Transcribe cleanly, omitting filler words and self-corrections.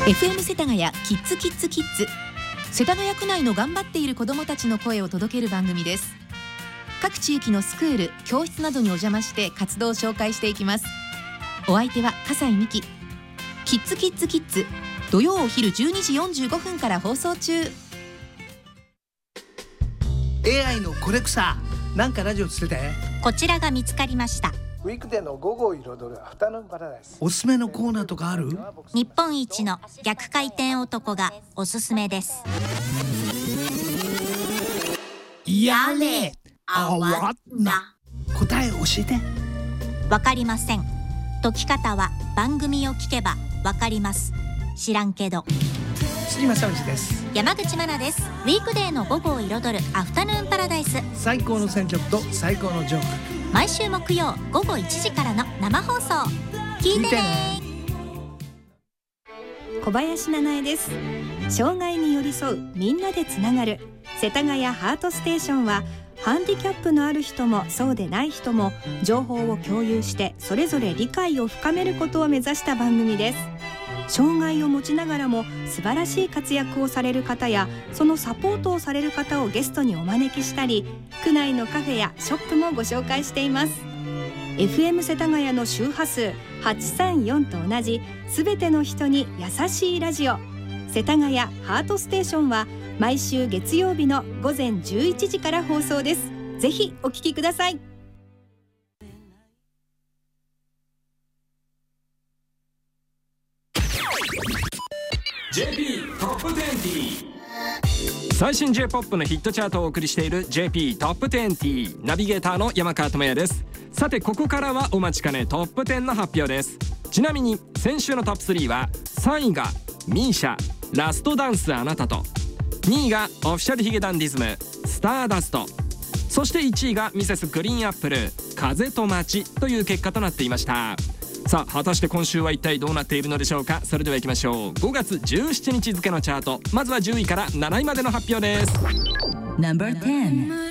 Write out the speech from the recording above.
FM 世田谷キッズキッズキッズ、世田谷区内の頑張っている子どもたちの声を届ける番組です。各地域のスクール、教室などにお邪魔して活動を紹介していきます。お相手は笠井美希。キッズキッズキッズ、土曜お昼12時45分から放送中。 AI のコレクサー、なんかラジオつってて。 こちらが見つかりました。 ウィークデーの午後を彩るアフタヌーンパラダイス。 おすすめのコーナーとかある？ 日本一の逆回転男がおすすめです。 やれあわな。答え教えて。 わかりません。解き方は番組を聞けばわかります。知らんけど。 杉正道です。 山口真奈です。ウィークデーの午後を彩るアフタヌーンパラダイス。 最高の選曲と最高のジョーク、 毎週木曜午後1時からの生放送。聞いてね。 小林七重です。障害に寄り添う、みんなでつながる世田谷ハートステーションは、ハンディキャップのある人もそうでない人も情報を共有してそれぞれ理解を深めることを目指した番組です。障害を持ちながらも素晴らしい活躍をされる方や、そのサポートをされる方をゲストにお招きしたり、区内のカフェやショップもご紹介しています。 FM 世田谷の周波数834と同じ、すべての人に優しいラジオ、世田谷ハートステーションは毎週月曜日の午前11時から放送です。ぜひお聞きください。 JP トップ20。最新 J-POP のヒットチャートをお送りしている JP トップ20、ナビゲーターの山川智也です。さてここからはお待ちかねトップ10の発表です。ちなみに先週のトップ3は、3位が MISIA ラストダンスあなたと、2位がオフィシャルヒゲダンディズムスターダスト、そして1位がミセスグリーンアップル風と街という結果となっていました。さあ果たして今週は一体どうなっているのでしょうか。それでは行きましょう。5月17日付のチャート、まずは10位から7位までの発表です。 No.10